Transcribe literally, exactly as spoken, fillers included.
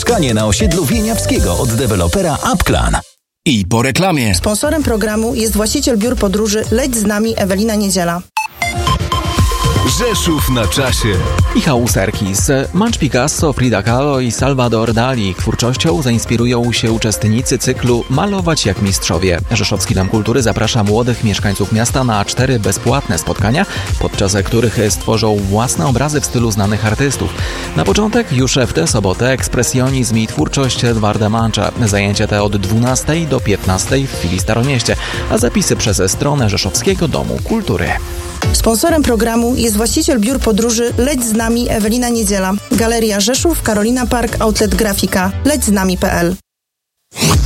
Mieszkanie na osiedlu Wieniawskiego od dewelopera Upclan. I po reklamie. Sponsorem programu jest właściciel biur podróży Leć z nami Ewelina Niedziela. Rzeszów na czasie. Michał Serkis. Manch Picasso, Frida Kahlo i Salvador Dali twórczością zainspirują się uczestnicy cyklu Malować jak mistrzowie. Rzeszowski Dom Kultury zaprasza młodych mieszkańców miasta na cztery bezpłatne spotkania, podczas których stworzą własne obrazy w stylu znanych artystów. Na początek już w tę sobotę ekspresjonizm i twórczość Edwarda Mancha. Zajęcia te od dwunastej do piętnastej w Filii Staromieście, a zapisy przez stronę Rzeszowskiego Domu Kultury. Sponsorem programu jest właściciel biur podróży Leć z nami Ewelina Niedziela. Galeria Rzeszów, Karolina Park, Outlet Grafika. leć z nami kropka p l.